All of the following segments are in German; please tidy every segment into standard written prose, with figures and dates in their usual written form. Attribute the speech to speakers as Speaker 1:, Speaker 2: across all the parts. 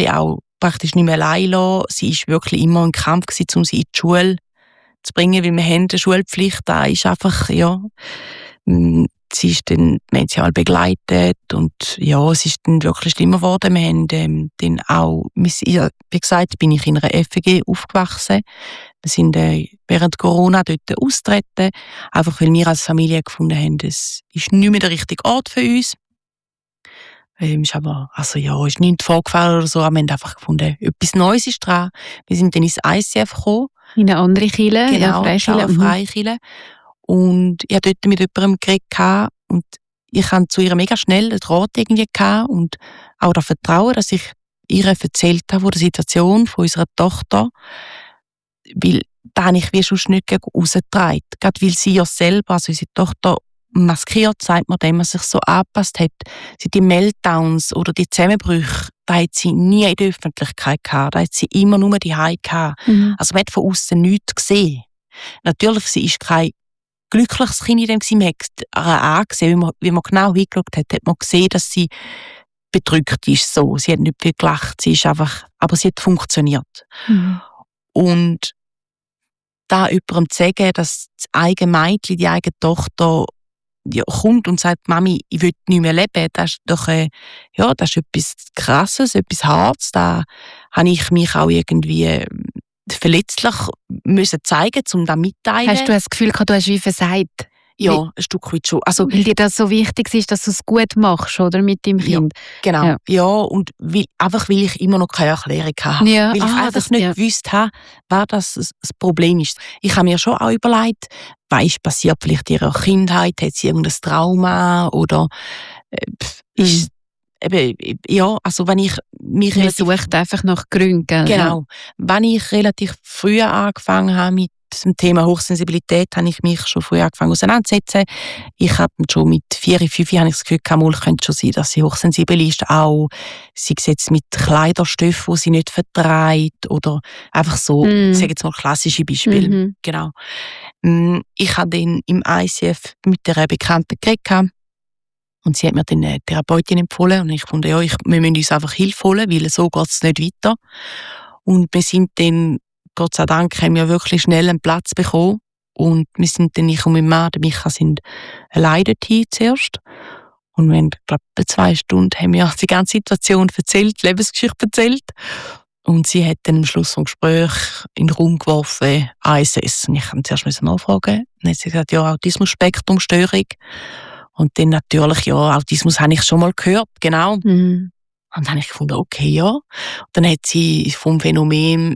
Speaker 1: wirklich auch praktisch nicht mehr allein lassen. Sie war wirklich immer ein Kampf gewesen, um sie in die Schule zu bringen, weil wir haben eine Schulpflicht. Da ist einfach, sie ist dann, wir haben sie alle begleitet und ja, es ist dann wirklich schlimmer geworden. Wir haben dann auch, wie gesagt, bin ich in einer FG aufgewachsen. Wir sind während Corona dort austreten, einfach weil wir als Familie gefunden haben, es ist nicht mehr der richtige Ort für uns. Ist aber, ist nichts vorgefallen oder so, aber wir haben einfach gefunden, etwas Neues ist dran. Wir sind dann ins ICF gekommen.
Speaker 2: In eine andere Kirche?
Speaker 1: Genau,
Speaker 2: Freikirche.
Speaker 1: eine Freikirche. Und ich hatte dort mit jemandem geredet und ich hatte zu ihr mega schnell einen Draht irgendwie gehabt und auch das Vertrauen, dass ich ihr erzählt habe von der Situation von unserer Tochter, weil da habe ich wie sonst nicht gegen rausgetragen. Gerade weil sie ja selber, also unsere Tochter, maskiert, sagt man dem, man sich so angepasst hat. Die Meltdowns oder die Zusammenbrüche, da hat sie nie in der Öffentlichkeit gehabt. Da hat sie immer nur die Hause gehabt.
Speaker 2: Mhm.
Speaker 1: Also man hat von außen nichts gesehen. Natürlich, sie ist kein glückliches Kind in dem gewesen. Man hat es angesehen, wie man genau hingeschaut hat man gesehen, dass sie bedrückt ist. So. Sie hat nicht viel gelacht, sie ist einfach, aber sie hat funktioniert.
Speaker 2: Mhm.
Speaker 1: Und da jemandem zu sagen, dass das eigene Mädchen, die eigene Tochter kommt und sagt, Mami, ich will nicht mehr leben, das ist doch das ist etwas Krasses, etwas Hartes. Da habe ich mich auch irgendwie verletzlich müssen zeigen, um das mitteilen.
Speaker 2: Hast du das Gefühl, du hast wie versagt?
Speaker 1: Ja, ein Stück weit schon. Also,
Speaker 2: weil dir das so wichtig ist, dass du es gut machst, oder, mit deinem Kind?
Speaker 1: Ja, genau. Ja, und weil ich immer noch keine Erklärung hatte.
Speaker 2: Ja.
Speaker 1: Weil ich einfach nicht gewusst habe, was das Problem ist. Ich habe mir schon auch überlegt, was ist passiert vielleicht in ihrer Kindheit, hat sie irgendein Trauma oder ist wenn ich mich
Speaker 2: man sucht einfach nach Gründen, gell?
Speaker 1: Genau. Wenn ich relativ früh angefangen habe mit dem Thema Hochsensibilität, habe ich mich schon früh angefangen auseinanderzusetzen. Ich habe schon mit 4, 5 habe ich das Gefühl gehabt, könnte schon sein, dass sie hochsensibel ist. Auch sei es jetzt mit Kleiderstoffen, die sie nicht verträgt oder einfach so, ich sage jetzt mal klassische Beispiele.
Speaker 2: Mhm.
Speaker 1: Genau. Ich habe dann im ICF mit einer Bekannten geredet. Und sie hat mir dann eine Therapeutin empfohlen. Und ich fand, wir müssen uns einfach Hilfe holen, weil so geht es nicht weiter. Und wir sind dann, Gott sei Dank, haben wir wirklich schnell einen Platz bekommen. Und wir sind dann, ich und mein Mann, der Micha, sind alleine dorthin zuerst. Und wir haben, glaube ich, 2 Stunden haben wir die ganze Situation erzählt, die Lebensgeschichte erzählt. Und sie hat dann am Schluss des Gesprächs in den Raum geworfen, ASS. Und ich musste zuerst nachfragen. Dann hat sie gesagt, ja, Autismus-Spektrum-Störung. Und dann natürlich, ja, Autismus habe ich schon mal gehört, genau.
Speaker 2: Mhm.
Speaker 1: Und dann habe ich gefunden, okay, ja. Und dann hat sie vom Phänomen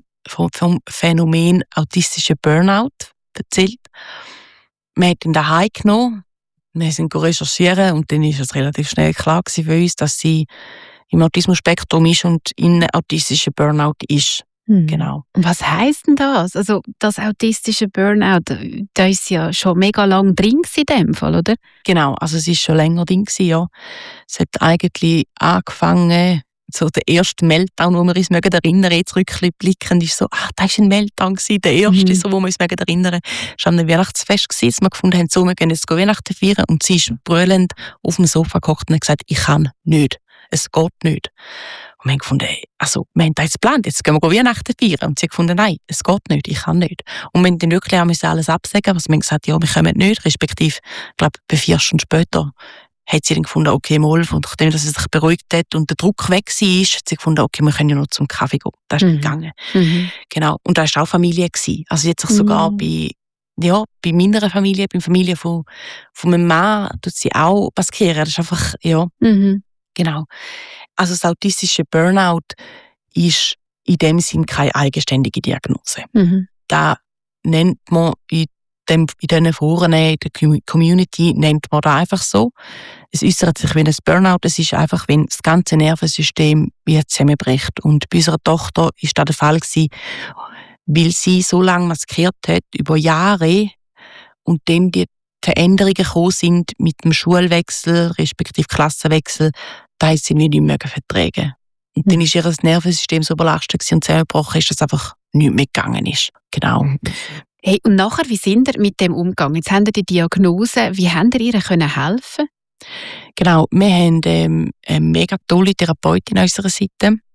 Speaker 1: autistischer Burnout erzählt. Wir haben ihn daheim genommen, wir sind recherchieren und dann ist es relativ schnell klar gewesen für uns, dass sie im Autismus-Spektrum ist und in autistischer Burnout ist. Genau.
Speaker 2: Und was heisst denn das? Also das autistische Burnout, da ist ja schon mega lang drin in dem Fall, oder?
Speaker 1: Genau, also es ist schon länger drin gewesen, ja. Es hat eigentlich angefangen, so der erste Meltdown, wo wir uns erinnern, jetzt rückblickend, ist so, das war ein Meltdown gewesen, der erste, so, wo wir uns erinnern. Es war an einem Weihnachtsfest gewesen, dass wir gefunden haben, so, wir gehen jetzt Weihnachten feiern, und sie ist brüllend auf dem Sofa gehockt und hat gesagt, ich kann nicht, es geht nicht. Und wir haben gefunden, wir haben das jetzt geplant, jetzt gehen wir Weihnachten feiern. Und sie hat gefunden, nein, es geht nicht, ich kann nicht. Und wir haben dann wirklich auch alles absagen, also wir haben gesagt, ja, wir kommen nicht, respektive, ich glaube, 4 Stunden später hat sie dann gefunden, okay, mal, und nachdem dass sie sich beruhigt hat und der Druck weg war, hat sie gefunden, okay, wir können ja noch zum Kaffee gehen. Das ist gegangen. Genau. Und das war auch Familie gewesen. Also jetzt sich sogar bei meiner Familie, bei der Familie von meinem Mann, tut sie auch maskieren. Das ist einfach, genau. Also das autistische Burnout ist in dem Sinn keine eigenständige Diagnose. Da nennt man in diesen Foren, in der Community, nennt man das einfach so. Es äußert sich wie ein Burnout. Es ist einfach, wenn das ganze Nervensystem wie zusammenbricht. Und bei unserer Tochter war das der Fall gewesen, weil sie so lange maskiert hat, über Jahre, und dann die Veränderungen gekommen sind mit dem Schulwechsel, respektive Klassenwechsel, da hat sie nicht mehr vertragen. Und dann ist ihr Nervensystem so belastet und zusammengebrochen, dass es einfach nicht mehr gegangen ist. Genau.
Speaker 2: Hey, und nachher, wie sind ihr mit dem umgegangen? Jetzt haben ihr die Diagnose. Wie haben ihr ihr helfen?
Speaker 1: Genau, wir haben eine mega tolle Therapeutin an unserer Seite.